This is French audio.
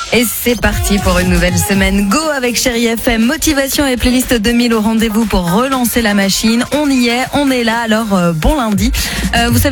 Et c'est parti pour une nouvelle semaine Go avec Chérie FM. Motivation et playlist 2000 au rendez-vous pour relancer la machine. On y est, on est là. Alors bon lundi. Vous savez